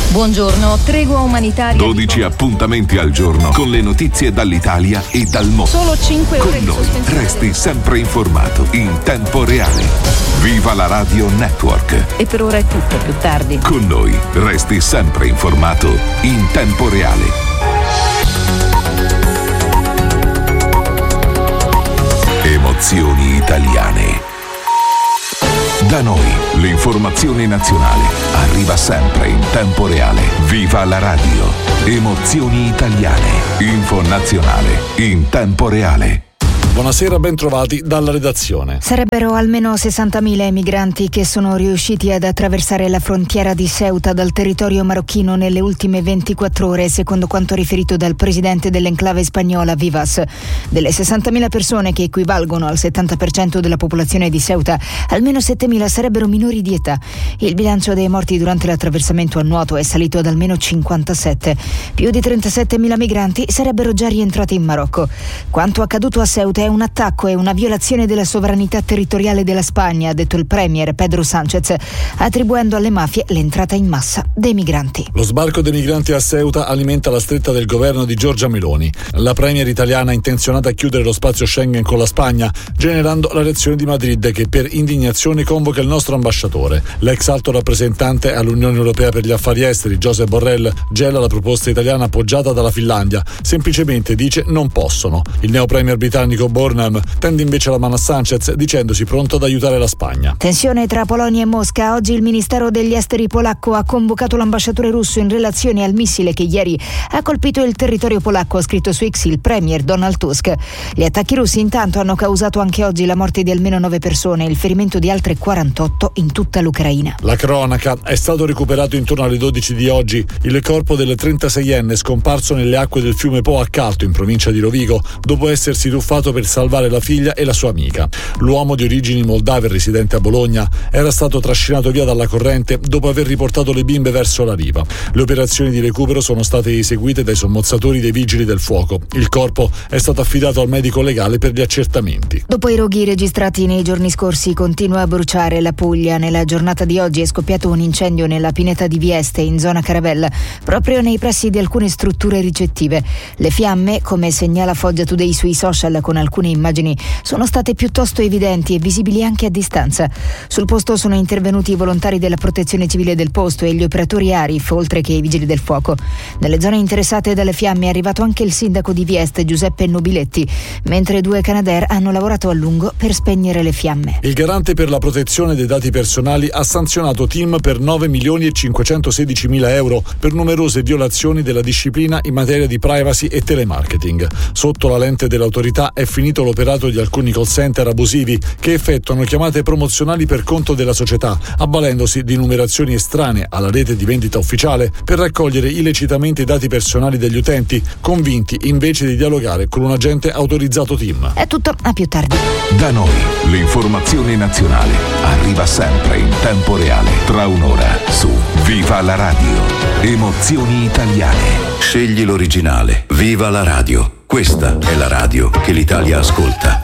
Buongiorno, tregua umanitaria. 12 appuntamenti al giorno con le notizie dall'Italia e dal mondo. Solo 5 ore con di noi sospensione. resti sempre informato in tempo reale. Viva la Radio Network. E per ora è tutto, più tardi. Con noi resti sempre informato in tempo reale. Emozioni italiane. Da noi l'informazione nazionale arriva sempre in tempo reale. Viva la radio. Emozioni italiane. Info nazionale in tempo reale. Buonasera, ben trovati dalla redazione. Sarebbero almeno 60.000 emigranti che sono riusciti ad attraversare la frontiera di Ceuta dal territorio marocchino nelle ultime 24 ore, secondo quanto riferito dal presidente dell'enclave spagnola Vivas. Delle 60.000 persone, che equivalgono al 70% della popolazione di Ceuta, almeno 7.000 sarebbero minori di età. Il bilancio dei morti durante l'attraversamento a nuoto è salito ad almeno 57. Più di 37.000 migranti sarebbero già rientrati in Marocco. Quanto accaduto a Ceuta è un attacco e una violazione della sovranità territoriale della Spagna, ha detto il premier Pedro Sánchez, attribuendo alle mafie l'entrata in massa dei migranti. Lo sbarco dei migranti a Ceuta alimenta la stretta del governo di Giorgia Meloni. La premier italiana è intenzionata a chiudere lo spazio Schengen con la Spagna, generando la reazione di Madrid, che per indignazione convoca il nostro ambasciatore. L'ex alto rappresentante all'Unione Europea per gli affari esteri, Josep Borrell, gela la proposta italiana appoggiata dalla Finlandia. Semplicemente dice non possono. Il neo premier britannico Burnham tende invece la mano a Sánchez, dicendosi pronto ad aiutare la Spagna. Tensione tra Polonia e Mosca. Oggi il Ministero degli Esteri polacco ha convocato l'ambasciatore russo in relazione al missile che ieri ha colpito il territorio polacco, ha scritto su X il premier Donald Tusk. Gli attacchi russi intanto hanno causato anche oggi la morte di almeno 9 persone e il ferimento di altre 48 in tutta l'Ucraina. La cronaca: è stato recuperato intorno alle 12 di oggi il corpo del 36enne scomparso nelle acque del fiume Po a Calto, in provincia di Rovigo, dopo essersi tuffato per salvare la figlia e la sua amica. L'uomo di origini moldave residente a Bologna era stato trascinato via dalla corrente dopo aver riportato le bimbe verso la riva. Le operazioni di recupero sono state eseguite dai sommozzatori dei vigili del fuoco. Il corpo è stato affidato al medico legale per gli accertamenti. Dopo i roghi registrati nei giorni scorsi, continua a bruciare la Puglia. Nella giornata di oggi è scoppiato un incendio nella pineta di Vieste, in zona Caravella, proprio nei pressi di alcune strutture ricettive. Le fiamme, come segnala Foggia Today sui social con alcune immagini, sono state piuttosto evidenti e visibili anche a distanza. Sul posto sono intervenuti i volontari della protezione civile del posto e gli operatori ARIF, oltre che i vigili del fuoco. Nelle zone interessate dalle fiamme è arrivato anche il sindaco di Vieste, Giuseppe Nobiletti, mentre 2 Canadair hanno lavorato a lungo per spegnere le fiamme. Il garante per la protezione dei dati personali ha sanzionato TIM per 9.516.000 euro per numerose violazioni della disciplina in materia di privacy e telemarketing. Sotto la lente dell'autorità è finito l'operato di alcuni call center abusivi che effettuano chiamate promozionali per conto della società, avvalendosi di numerazioni estranee alla rete di vendita ufficiale per raccogliere illecitamente i dati personali degli utenti, convinti invece di dialogare con un agente autorizzato TIM. È tutto, a più tardi. Da noi l'informazione nazionale arriva sempre in tempo reale. Tra un'ora su Viva la radio. Emozioni italiane. Scegli l'originale. Viva la radio. Questa è la radio che l'Italia ascolta.